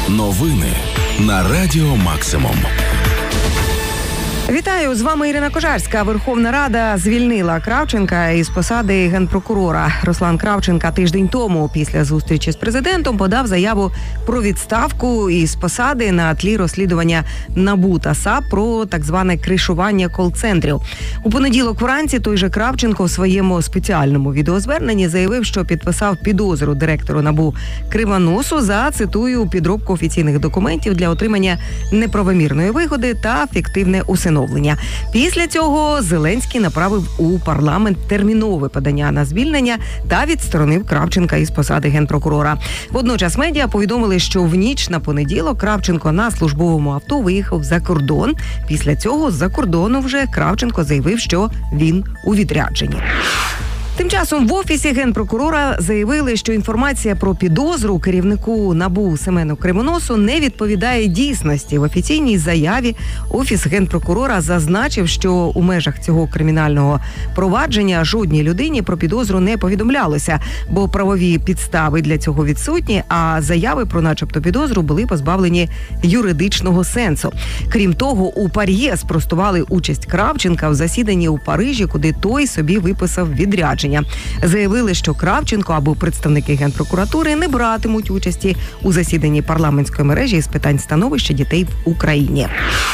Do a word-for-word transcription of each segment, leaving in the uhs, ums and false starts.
Новини на Радіо Максимум. Вітаю, з вами Ірина Кожарська. Верховна Рада звільнила Кравченка із посади генпрокурора. Руслан Кравченка тиждень тому після зустрічі з президентом подав заяву про відставку із посади на тлі розслідування НАБУ та САП про так зване кришування кол-центрів. У понеділок вранці той же Кравченко в своєму спеціальному відеозверненні заявив, що підписав підозру директору НАБУ Кривоносу за, цитую, підробку офіційних документів для отримання неправомірної вигоди та фіктивне усиновлення. Після цього Зеленський направив у парламент термінове подання на звільнення та відсторонив Кравченка із посади генпрокурора. Водночас медіа повідомили, що в ніч на понеділок Кравченко на службовому авто виїхав за кордон. Після цього з-за кордону вже Кравченко заявив, що він у відрядженні. Тим часом в Офісі генпрокурора заявили, що інформація про підозру керівнику НАБУ Семену Кривоносу не відповідає дійсності. В офіційній заяві Офіс генпрокурора зазначив, що у межах цього кримінального провадження жодній людині про підозру не повідомлялося, бо правові підстави для цього відсутні, а заяви про начебто підозру були позбавлені юридичного сенсу. Крім того, у ПАРЄ спростували участь Кравченка в засіданні у Парижі, куди той собі виписав відрядження. Заявили, що Кравченко або представники Генпрокуратури не братимуть участі у засіданні парламентської мережі з питань становища дітей в Україні.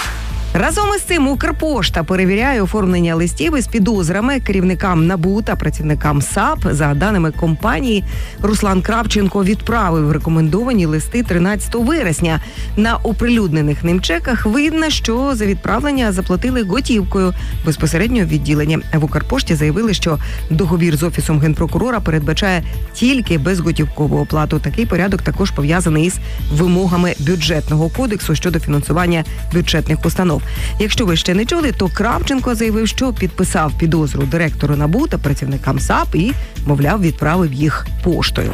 Разом із цим Укрпошта перевіряє оформлення листів із підозрами керівникам НАБУ та працівникам САП. За даними компанії, Руслан Кравченко відправив рекомендовані листи тринадцятого вересня. На оприлюднених ним чеках видно, що за відправлення заплатили готівкою безпосередньо в відділенні. В Укрпошті заявили, що договір з Офісом генпрокурора передбачає тільки безготівкову оплату. Такий порядок також пов'язаний із вимогами бюджетного кодексу щодо фінансування бюджетних установ. Якщо ви ще не чули, то Кравченко заявив, що підписав підозру директору НАБУ та працівникам САП і, мовляв, відправив їх поштою.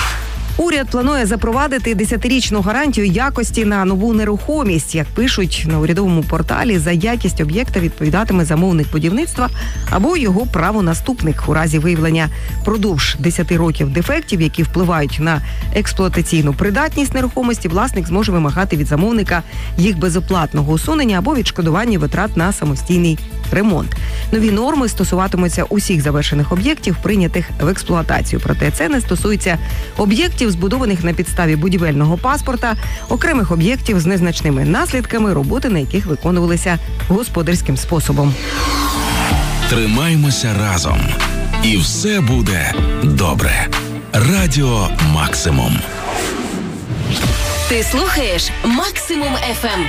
Уряд планує запровадити десятирічну гарантію якості на нову нерухомість. Як пишуть на урядовому порталі, за якість об'єкта відповідатиме замовник будівництва або його правонаступник. У разі виявлення продовж десяти років дефектів, які впливають на експлуатаційну придатність нерухомості, власник зможе вимагати від замовника їх безоплатного усунення або відшкодування витрат на самостійний ремонт. Нові норми стосуватимуться усіх завершених об'єктів, прийнятих в експлуатацію. Проте це не стосується об'єктів, збудованих на підставі будівельного паспорта, окремих об'єктів з незначними наслідками, роботи на яких виконувалися господарським способом. Тримаймося разом. І все буде добре. Радіо Максимум. Ти слухаєш Максимум еф ем.